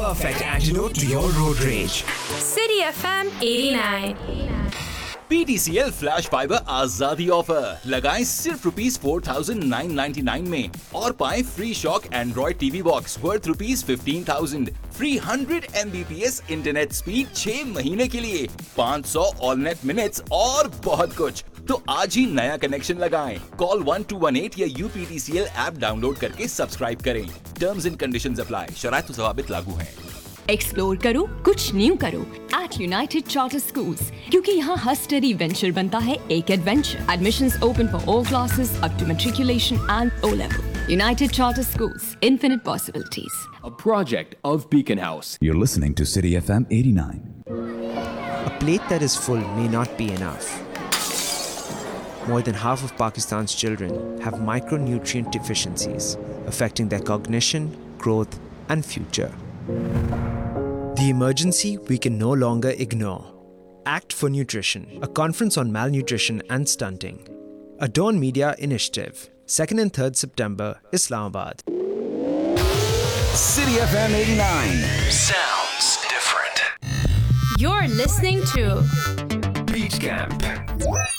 perfect antidote to your road rage. City FM 89. PTCL flash fibre आजादी offer लगाएं सिर्फ ₹4,999 में और पाएं free shock Android TV box worth ₹15,000, free 100 Mbps internet speed 6 महीने के लिए, 500 ऑल नेट मिनट्स और बहुत कुछ। तो आज ही नया कनेक्शन लगाएं। कॉल 1218 या UPTCL ऐप डाउनलोड करके सब्सक्राइब करें। टर्म्स एंड कंडीशंस अप्लाई, शराइत व ज़वाबित लागू हैं। एक्सप्लोर करो, कुछ न्यू करो एट यूनाइटेड चार्टर स्कूल्स, क्योंकि यहाँ हर स्टडी वेंचर बनता है एक adventure. Admissions open for all classes up to matriculation and O level. United Charter Schools, infinite possibilities. A project of Beacon House. You're listening to City FM 89. A plate that is full may not be enough. More than half of Pakistan's children have micronutrient deficiencies, affecting their cognition, growth, and future. The emergency we can no longer ignore. Act for Nutrition, a conference on malnutrition and stunting. A Dawn Media initiative. 2nd and 3rd September, Islamabad. City FM 89. Sounds different. You're listening to Beach Camp.